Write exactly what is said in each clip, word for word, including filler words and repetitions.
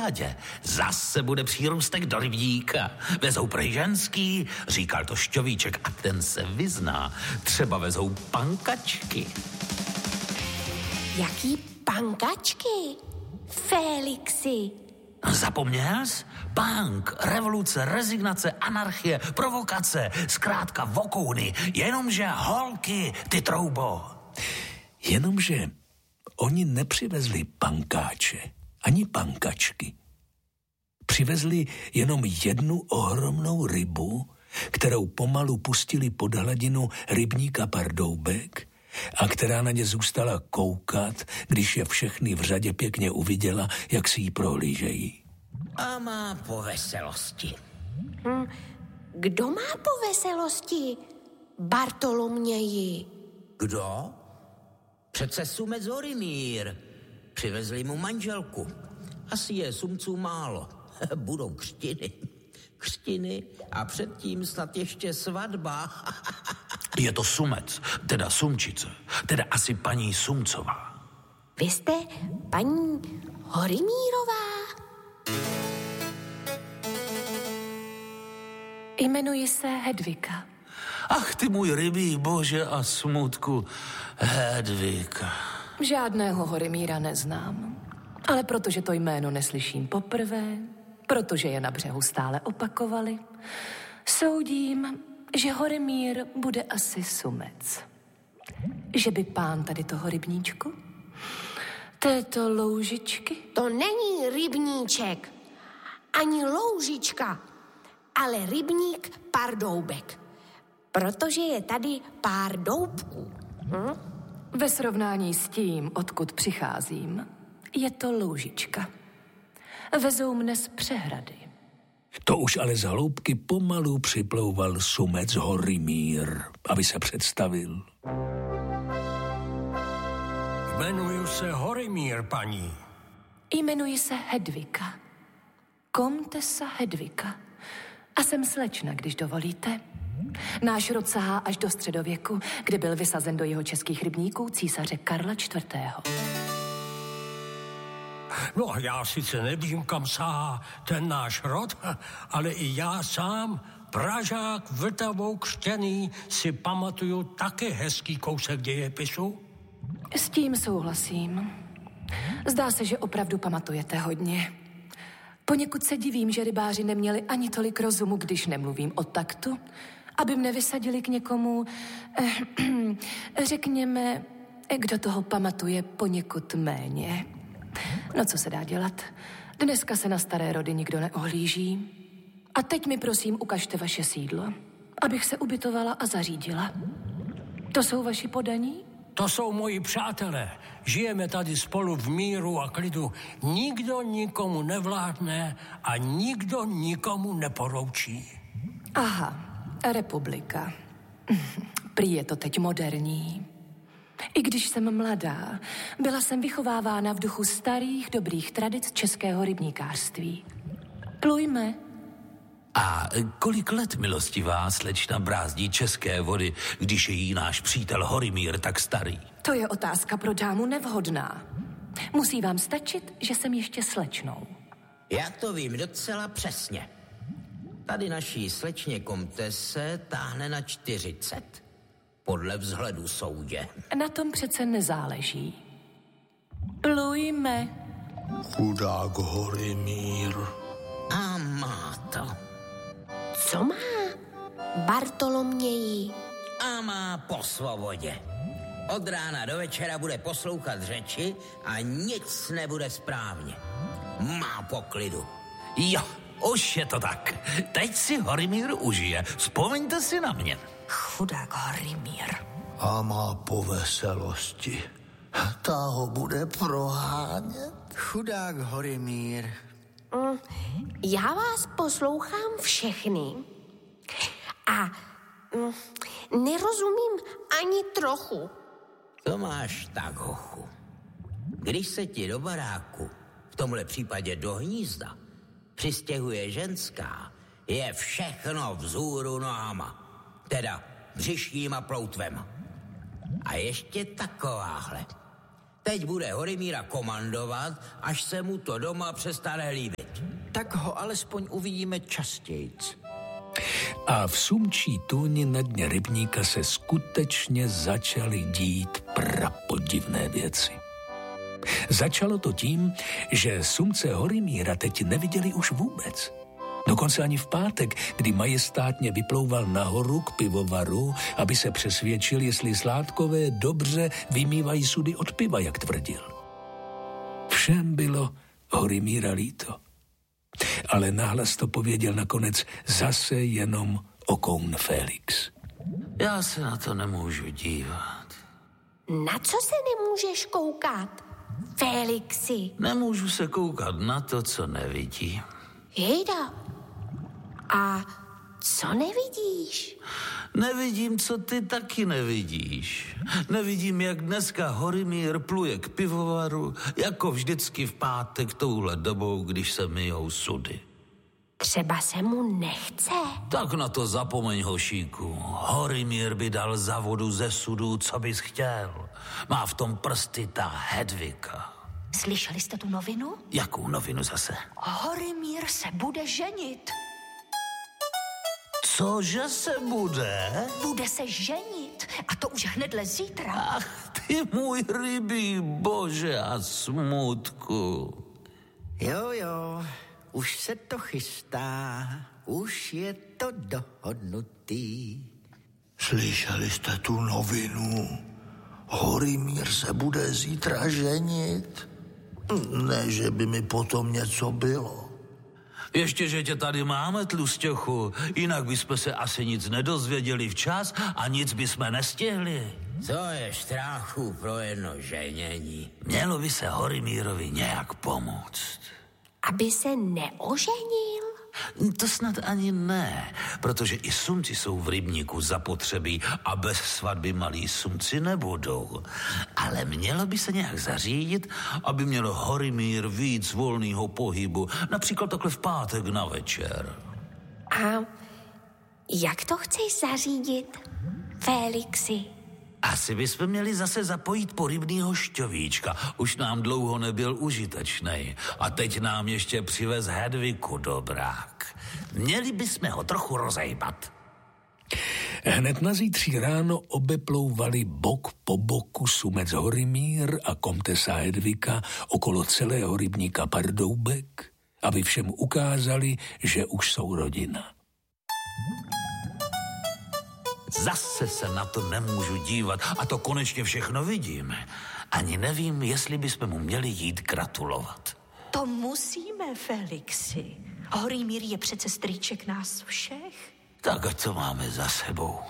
zahradě. Zase bude přírůstek do rybníka. Vezou prej ženský, říkal to Šťovíček a ten se vyzná. Třeba vezou pankačky. Jaký pankačky? Felixi. Zapomněl jsi? Punk, revoluce, rezignace, anarchie, provokace, zkrátka vokouny, jenomže holky, ty troubo. Jenomže oni nepřivezli pankáče, ani pankačky. Přivezli jenom jednu ohromnou rybu, kterou pomalu pustili pod hladinu rybníka Pardoubek a která na ně zůstala koukat, když je všechny v řadě pěkně uviděla, jak si ji prohlížejí. A má po veselosti. Hm, kdo má po veselosti? Bartoloměji. Kdo? Přece Sumec Horimír. Přivezli mu manželku. Asi je Sumců málo. Budou křtiny. Křtiny a předtím snad ještě svatba. Je to Sumec, teda Sumčice, teda asi paní Sumcová. Vy jste paní Horimírová? Jmenuji se Hedvika. Ach ty můj rybí bože a smutku, Hedvika. Žádného Horimíra neznám, ale protože to jméno neslyším poprvé, protože je na břehu stále opakovali, soudím, že Horimír bude asi Sumec. Že by pán tady toho rybníčku, této loužičky? To není rybníček, ani loužička, ale rybník Pardoubek, protože je tady pár doubků. Hm? Ve srovnání s tím, odkud přicházím, je to loužička. Vezou mne z přehrady. To už ale z hloubky pomalu připlouval Sumec Horimír, aby se představil. Jmenuji se Horimír, paní. Jmenuji se Hedvika. Komtesa Hedvika. A jsem slečna, když dovolíte. Náš rod sahá až do středověku, kde byl vysazen do jeho českých rybníků císaře Karla čtvrtého. No, já sice nevím, kam sahá ten náš rod, ale i já sám, Pražák Vltavou křtěný, si pamatuju také hezký kousek dějepisu. S tím souhlasím. Zdá se, že opravdu pamatujete hodně. Poněkud se divím, že rybáři neměli ani tolik rozumu, když nemluvím o taktu, aby mne vysadili k někomu, eh, řekněme, kdo toho pamatuje poněkud méně. No, co se dá dělat? Dneska se na staré rody nikdo neohlíží. A teď mi prosím ukažte vaše sídlo, abych se ubytovala a zařídila. To jsou vaši podaní? To jsou moji přátelé. Žijeme tady spolu v míru a klidu. Nikdo nikomu nevládne a nikdo nikomu neporoučí. Aha, republika. Prý je to teď moderní. I když jsem mladá, byla jsem vychovávána v duchu starých, dobrých tradic českého rybníkářství. Plujme. A kolik let, milostivá slečna, brázdí české vody, když je jí náš přítel Horimír tak starý? To je otázka pro dámu nevhodná. Musí vám stačit, že jsem ještě slečnou. Já to vím docela přesně. Tady naší slečně komtese táhne na čtyřicet. Podle vzhledu soudě. Na tom přece nezáleží. Plujme. Chudák Horimír. A má to. Co má? Bartoloměji. A má po svobodě. Od rána do večera bude poslouchat řeči a nic nebude správně. Má poklidu. Jo, už je to tak. Teď si Horimír užije. Vzpomeňte si na mě. Chudák Horimír. A má po veselosti. Ta ho bude prohánět. Chudák Horimír. Mm, já vás poslouchám všechny a mm, nerozumím ani trochu. To máš tak, hochu. Když se ti do baráku, v tomhle případě do hnízda, přistěhuje ženská, je všechno vzhůru nohama. Teda břišním a ploutvem. A ještě takováhle. Teď bude Horimíra komandovat, až se mu to doma přestane líbit. Tak ho alespoň uvidíme častějc. A v sumčí tůni na dně rybníka se skutečně začaly dít prapodivné věci. Začalo to tím, že sumce Horimíra teď neviděli už vůbec. Dokonce ani v pátek, kdy majestátně vyplouval nahoru k pivovaru, aby se přesvědčil, jestli sládkové dobře vymývají sudy od piva, jak tvrdil. Všem bylo Horimíra líto. Ale nahlas to pověděl nakonec zase jenom okoun Félix. Já se na to nemůžu dívat. Na co se nemůžeš koukat, Félixi? Nemůžu se koukat na to, co nevidím. Jejda. A co nevidíš? Nevidím, co ty taky nevidíš. Nevidím, jak dneska Horimír pluje k pivovaru, jako vždycky v pátek touhle dobou, když se myjou sudy. Třeba se mu nechce. Tak na to zapomeň, hošíku. Horimír by dal za vodu ze sudů, co bys chtěl. Má v tom prsty ta Hedvika. Slyšeli jste tu novinu? Jakou novinu zase? Horimír se bude ženit. Cože se bude? Bude se ženit. A to už hnedle zítra. Ach, ty můj rybí bože a smutku. Jo, jo, už se to chystá, už je to dohodnutý. Slyšeli jste tu novinu? Horimír se bude zítra ženit? Ne, že by mi potom něco bylo. Ještě, že tě tady máme, tlustěchu, jinak bychom se asi nic nedozvěděli včas a nic bychom nestihli. Co je štráchu pro jedno ženění? Mělo by se Horimírovi nějak pomoct. Aby se neoženil? To snad ani ne, protože i sumci jsou v rybníku zapotřebí a bez svatby malí sumci nebudou. Ale mělo by se nějak zařídit, aby měl Horimír víc volného pohybu, například takhle v pátek na večer. A jak to chceš zařídit, Félixi? Asi bychom měli zase zapojit porybnýho šťovíčka. Už nám dlouho nebyl užitečnej. A teď nám ještě přivez Hedviku dobrák. Měli bychom ho trochu rozejbat. Hned na zítří ráno obeplouvali bok po boku sumec Horimír a komtesa Hedvika okolo celého rybníka Pardoubek, aby všem ukázali, že už jsou rodina. Zase se na to nemůžu dívat a to konečně všechno vidím. Ani nevím, jestli bychom mu měli jít gratulovat. To musíme, Félixi. Horimír je přece strýček nás všech. Tak a co máme za sebou?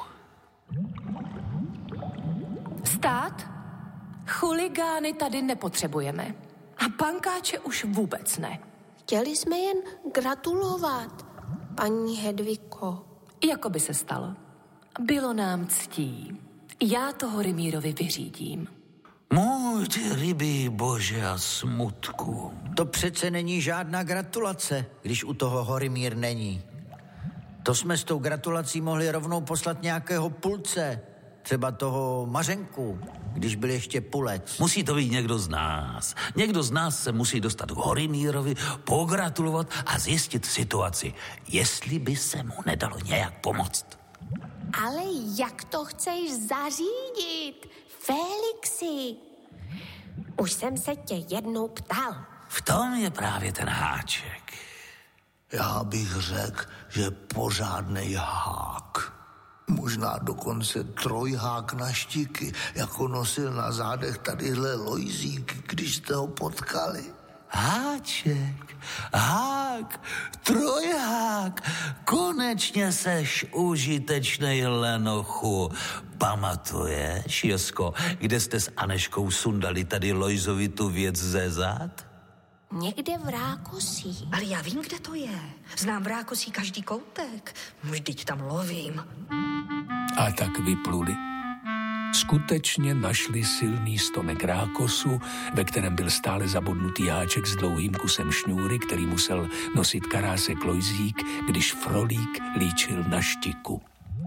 Stát? Chuligány tady nepotřebujeme. A pankáče už vůbec ne. Chtěli jsme jen gratulovat, paní Hedviko. Jako by se stalo. Bylo nám ctí. Já to Horimírovi vyřídím. Můj ty rybí bože a smutku. To přece není žádná gratulace, když u toho Horimír není. To jsme s tou gratulací mohli rovnou poslat nějakého pulce. Třeba toho Mařenku, když byl ještě pulec. Musí to být někdo z nás. Někdo z nás se musí dostat k Horimírovi, pogratulovat a zjistit situaci, jestli by se mu nedalo nějak pomoct. Ale jak to chceš zařídit, Félixi? Už jsem se tě jednou ptal. V tom je právě ten háček. Já bych řekl, že pořádnej hák. Možná dokonce trojhák na štiky, jako nosil na zádech tadyhle Lojzík, když jste ho potkali. Háček, hák, trojhák, konečně seš užitečnej lenochu. Pamatuješ, Josko, kde jste s Aneškou sundali tady Lojzovi tu věc ze zad? Někde v Rákosí. Ale já vím, kde to je. Znám v Rákosí každý koutek. Vždyť tam lovím. A tak vypluli. Skutečně našli silný stonek rákosu, ve kterém byl stále zabodnutý háček s dlouhým kusem šňůry, který musel nosit karásek Lojzík, když Frolík líčil na štiku.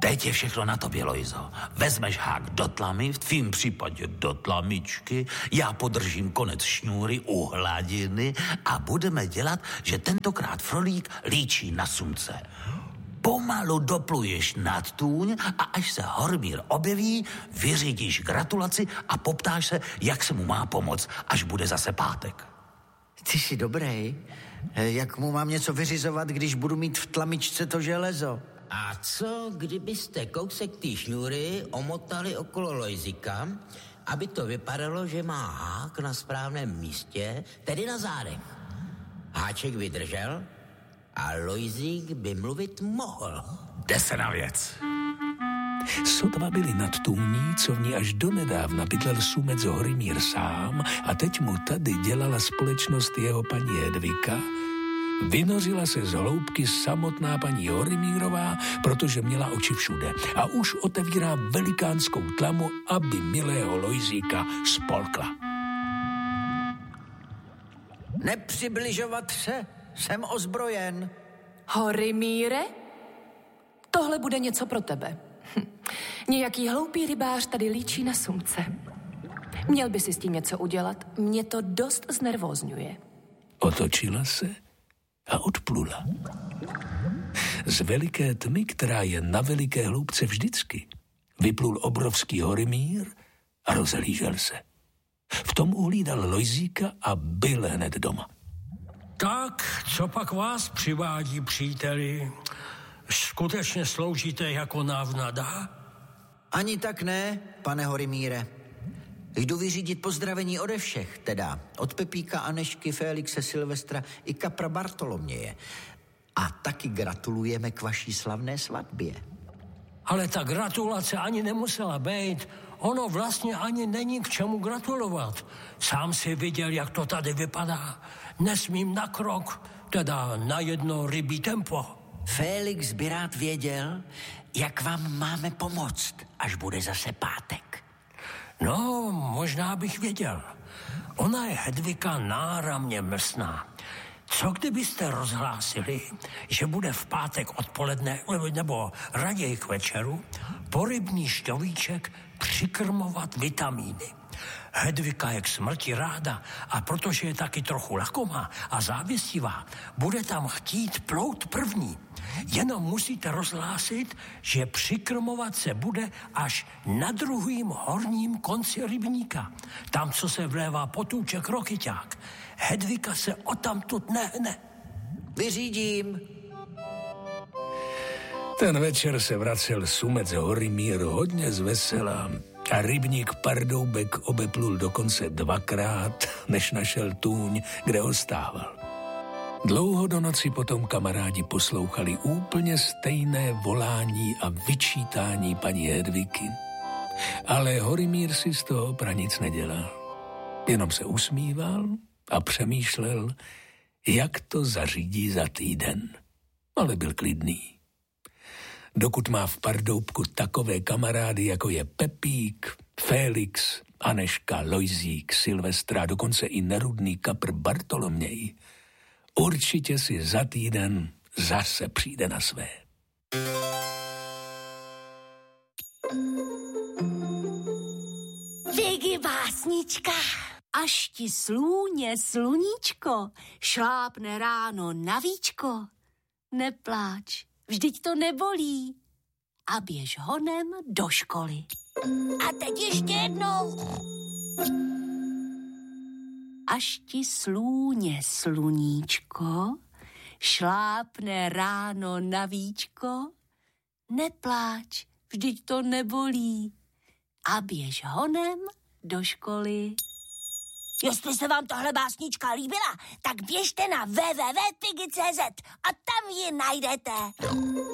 Teď je všechno na tobě, Lojzo. Vezmeš hák do tlamy, v tvým případě do tlamičky, já podržím konec šňůry u hladiny a budeme dělat, že tentokrát Frolík líčí na slunce. Pomalu dopluješ nad tůň a až se Hormír objeví, vyřídíš gratulaci a poptáš se, jak se mu má pomoct, až bude zase pátek. Ty jsi dobrý. Jak mu mám něco vyřizovat, když budu mít v tlamičce to železo? A co, kdybyste kousek té šňůry omotali okolo Lojzika, aby to vypadalo, že má hák na správném místě, tedy na zádech. Háček vydržel a Lojzik by mluvit mohl. Jde se na věc. Sotva byli nad tůní, co v ní až donedávna bydlel sumec Horymír sám a teď mu tady dělala společnost jeho paní Hedvika, vynořila se z hloubky samotná paní Horymírová, protože měla oči všude a už otevírá velikánskou tlamu, aby milého Lojzíka spolkla. Nepřibližovat se, jsem ozbrojen. Horymíre? Tohle bude něco pro tebe. Hm. Nějaký hloupý rybář tady líčí na slunce. Měl by si s tím něco udělat, mě to dost znervózňuje. Otočila se a odplula. Z veliké tmy, která je na veliké hloubce vždycky, vyplul obrovský Horymír a rozhlížel se. V tom uhlídal Lojzíka a byl hned doma. Tak, co pak vás přivádí, příteli? Skutečně sloužíte jako návnada? Ani tak ne, pane Horymíre. Jdu vyřídit pozdravení ode všech, teda od Pepíka, Anešky, Félixe, Silvestra i kapra Bartoloměje. A taky gratulujeme k vaší slavné svatbě. Ale ta gratulace ani nemusela být. Ono vlastně ani není k čemu gratulovat. Sám si viděl, jak to tady vypadá. Nesmím na krok, teda na jedno rybí tempo. Félix by rád věděl, jak vám máme pomoct, až bude zase pátek. No, možná bych věděl. Ona je Hedvika náramně mlsná. Co kdybyste rozhlásili, že bude v pátek odpoledne, nebo raději k večeru, porybní šťovíček přikrmovat vitamíny. Hedvika je k smrti ráda a protože je taky trochu lakomá a závistivá, bude tam chtít plout první. Jenom musíte rozhlásit, že přikrmovat se bude až na druhým horním konci rybníka. Tam, co se vlévá potůček Rokyťák. Hedvika se odtamtud nehne. Vyřídím. Ten večer se vracel sumec Horymír hodně zvesela a rybník Pardoubek obeplul dokonce dvakrát, než našel tůň, kde ho stával. Dlouho do noci potom kamarádi poslouchali úplně stejné volání a vyčítání paní Hedviky. Ale Horymír si z toho pranic nedělal. Jenom se usmíval a přemýšlel, jak to zařídí za týden. Ale byl klidný. Dokud má v Pardoubku takové kamarády, jako je Pepík, Félix, Aneška, Lojzík, Silvestra, dokonce i nerudný kapr Bartoloměj, určitě si za týden zase přijde na své. Vigi básnička. Až ti slůně sluníčko šlápne ráno na víčko, nepláč, vždyť to nebolí a běž honem do školy. A teď ještě jednou. Až ti slůně sluníčko šlápne ráno na víčko, nepláč, vždyť to nebolí a běž honem do školy. Jestli se vám tahle básnička líbila, tak běžte na w w w tečka pigi tečka c z a tam ji najdete.